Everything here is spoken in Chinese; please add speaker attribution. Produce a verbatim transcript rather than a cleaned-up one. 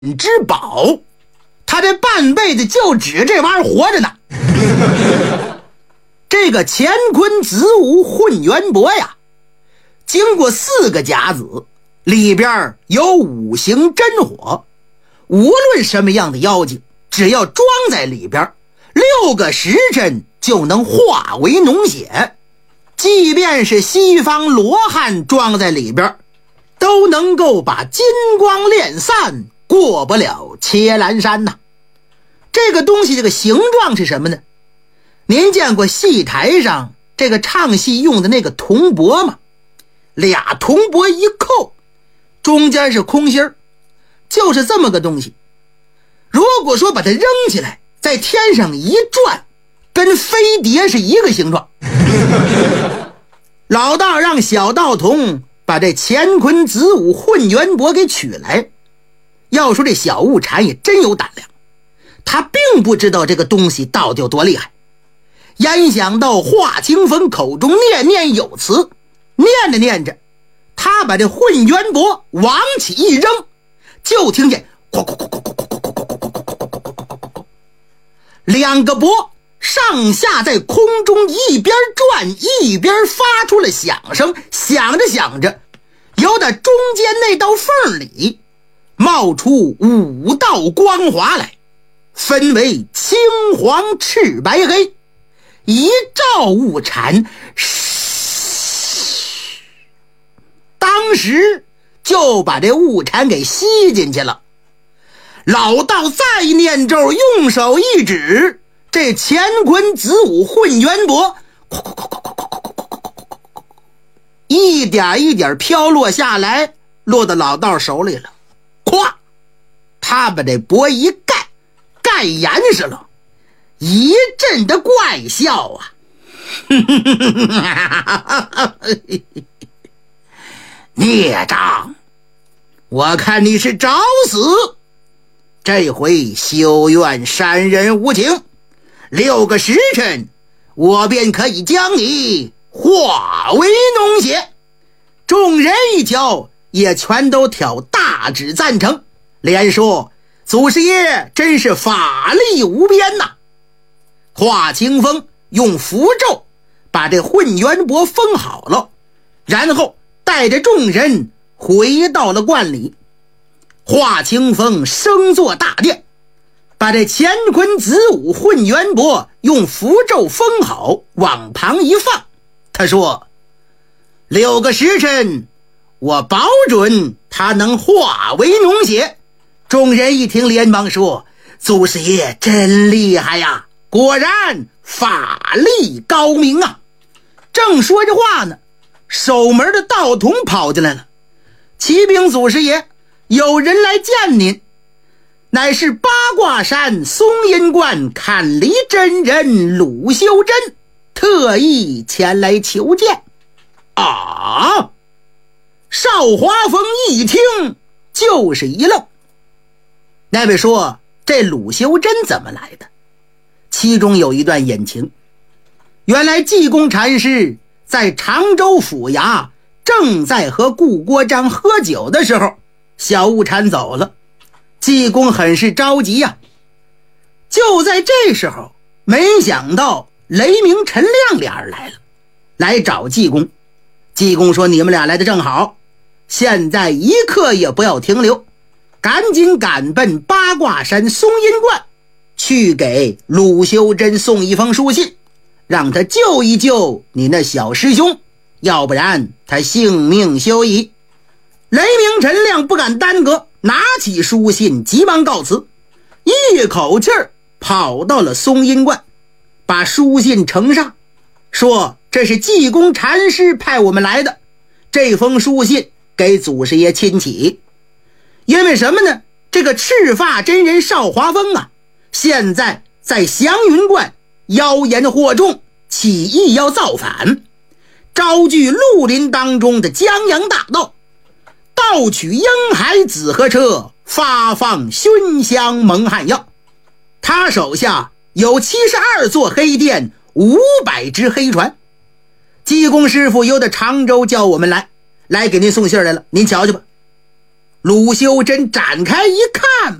Speaker 1: 之宝，他这半辈子就指这玩意儿活着呢。这个乾坤子午混元帛呀，经过四个甲子，里边有五行真火，无论什么样的妖精，只要装在里边，六个时辰就能化为脓血。即便是西方罗汉装在里边，都能够把金光敛散，过不了切兰山呐。这个东西这个形状是什么呢？您见过戏台上这个唱戏用的那个铜钵吗？俩铜钵一扣，中间是空心儿，就是这么个东西。如果说把它扔起来，在天上一转，跟飞碟是一个形状。老道让小道童把这乾坤子午混元帛给取来。要说这小悟禅也真有胆量，他并不知道这个东西到底有多厉害。眼想到华清风口中念念有词，念着念着，他把这混元帛往起一扔，就听见哐哐哐哐哐哐哐哐哐哐哐哐哐哐，两个帛上下在空中一边转一边发出了响声，响着响着，由打中间那道缝里冒出五道光华来，分为青黄赤白黑，一照悟禅，当时就把这悟禅给吸进去了。老道再念咒，用手一指，这乾坤子午混元帛一点一点飘落下来，落到老道手里了。咵，他把这帛一盖，盖严实了，一阵的怪笑啊。孽障，我看你是找死，这回休怨山人无情，六个时辰我便可以将你化为脓血。众人一瞧也全都挑大指赞成，连说祖师爷真是法力无边呐。华清风用符咒把这混元帛封好了，然后带着众人回到了观里。华清风升坐大殿，把这乾坤子午混元帛用符咒封好，往旁一放。他说六个时辰我保准他能化为脓血。众人一听连忙说，祖师爷真厉害呀，果然法力高明啊。正说着话呢，守门的道童跑进来了。启禀祖师爷，有人来见您，乃是八卦山松阴观看离真人鲁修真，特意前来求见。啊！邵华峰一听就是一愣。那位说这鲁修真怎么来的？其中有一段隐情。原来济公禅师在常州府衙正在和顾国璋喝酒的时候，小悟禅走了，济公很是着急呀、啊。就在这时候，没想到雷鸣陈亮俩人来了，来找济公。济公说，你们俩来的正好，现在一刻也不要停留，赶紧赶奔八卦山松阴观，去给鲁修真送一封书信，让他救一救你那小师兄，要不然他性命休矣。雷鸣陈亮不敢耽搁，拿起书信急忙告辞，一口气儿跑到了松阴观，把书信呈上，说这是济公禅师派我们来的，这封书信给祖师爷亲启。因为什么呢？这个赤发真人邵华峰啊，现在在祥云观妖言惑众，起意要造反，招聚绿林当中的江洋大盗，盗取婴孩子和车，发放熏香蒙汗药。他手下有七十二座黑店，五百只黑船。济公师傅由的常州叫我们来，来给您送信来了，您瞧瞧吧。 陆修真展开一看，